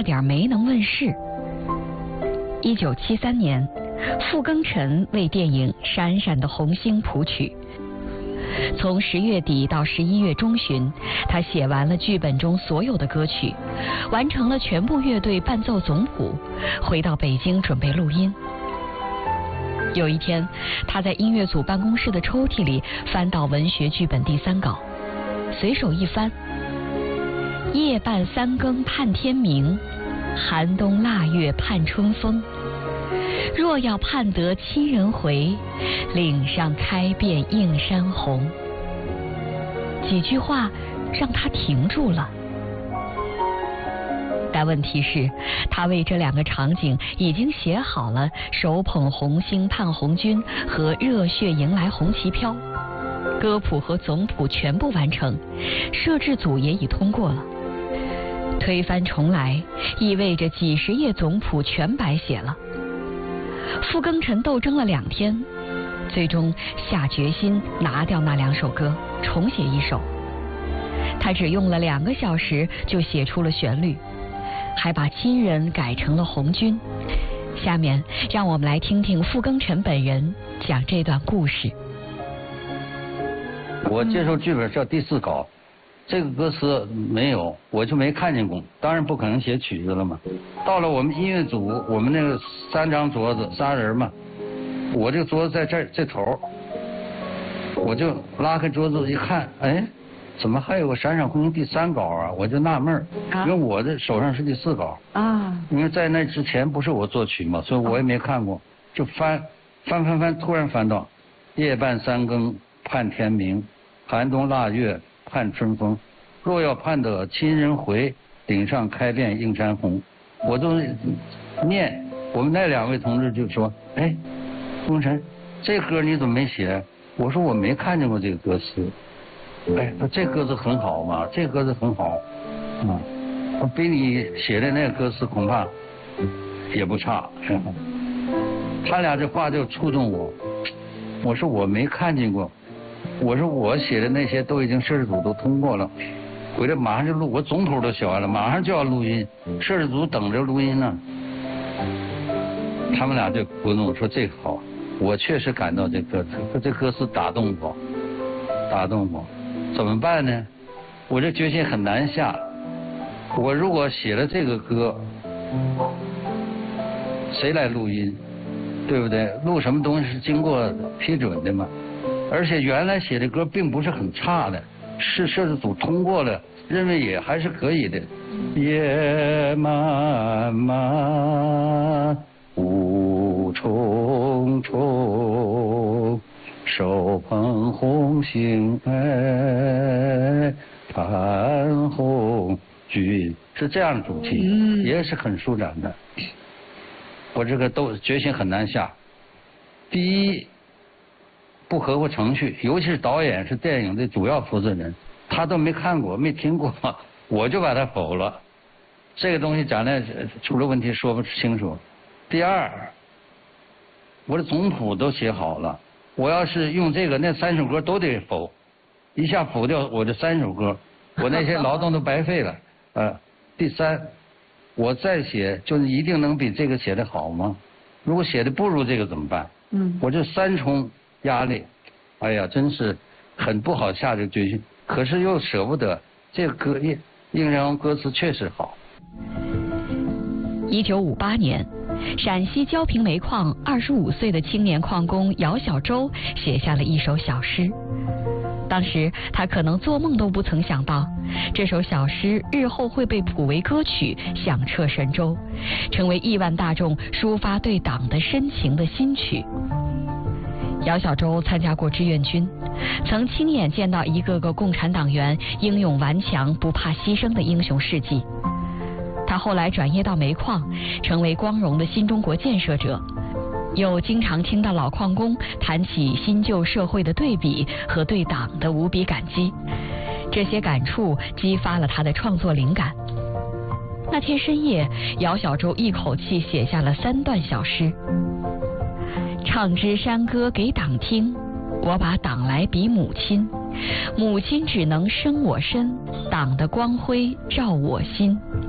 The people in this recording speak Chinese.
差点没能问世。1973年，傅庚辰为电影《闪闪的红星》谱曲。从10月底到11月中旬，他写完了剧本中所有的歌曲，完成了全部乐队伴奏总谱，回到北京准备录音。有一天，他在音乐组办公室的抽屉里翻到文学剧本第3稿，随手一翻：夜半3更盼天明，寒冬腊月盼春风。若要盼得亲人回，岭上开遍映山红。几句话让他停住了。但问题是，他为这2个场景已经写好了手捧红星盼红军和热血迎来红旗飘，歌谱和总谱全部完成，摄制组也已通过了。推翻重来意味着几10页总谱全白写了。傅庚辰斗争了2天，最终下决心拿掉那2首歌，重写1首。他只用了2个小时就写出了旋律，还把亲人改成了红军。下面让我们来听听傅庚辰本人讲这段故事。 我接受剧本叫第4稿，这个歌词没有，我就没看见过，当然不可能写曲子了嘛。到了我们音乐组，我们那个3张桌子，3人嘛，我这个桌子在这头，我就拉开桌子一看，哎，怎么还有个《闪闪红星》第3稿啊？我就纳闷儿，因为我的手上是第4稿啊，因为在那之前不是我作曲嘛，所以我也没看过，就翻，突然翻到夜半3更盼天明，寒冬腊月盼春风，若要盼得亲人回，顶上开遍映山红。我都念，我们那2位同志就说：“哎，庚辰，这歌你怎么没写？”我说我没看见过这个歌词。哎，说这歌词很好嘛，这歌词很好，比你写的那个歌词恐怕也不差。他俩这话就触动我，我说我没看见过。我说我写的那些都已经摄制组都通过了，回来马上就录，我总谱都写完了，马上就要录音，摄制组等着录音呢。他们俩就鼓动说这个好，我确实感到这歌词，这歌词打动我，怎么办呢？我这决心很难下。我如果写了这个歌，谁来录音？对不对？录什么东西是经过批准的嘛？而且原来写的歌并不是很差的，是摄制组通过了，认为也还是可以的。夜漫漫雾重重，手捧红星哎，盼红军，是这样的主题，也是很舒展的。我这个都决心很难下。第一，不合乎程序，尤其是导演是电影的主要负责人，他都没看过没听过，我就把他否了。这个东西将来出了问题说不清楚。第二，我的总谱都写好了，我要是用这个那3首歌都得否，一下否掉我这3首歌，我那些劳动都白费了。第三，我再写就是一定能比这个写的好吗？如果写的不如这个怎么办？我这3重压力，哎呀，真是很不好下这个决心，可是又舍不得。这个歌映山红歌词确实好。 1958年，陕西焦平煤矿25岁的青年矿工姚小舟写下了一首小诗。当时他可能做梦都不曾想到，这首小诗日后会被谱为歌曲，响彻神州，成为亿万大众抒发对党的深情的新曲。姚小舟参加过志愿军，曾亲眼见到一个个共产党员英勇顽强、不怕牺牲的英雄事迹。他后来转业到煤矿，成为光荣的新中国建设者，又经常听到老矿工谈起新旧社会的对比和对党的无比感激，这些感触激发了他的创作灵感。那天深夜，姚小舟一口气写下了3段小诗：唱支山歌给党听，我把党来比母亲，母亲只能生我身，党的光辉照我心。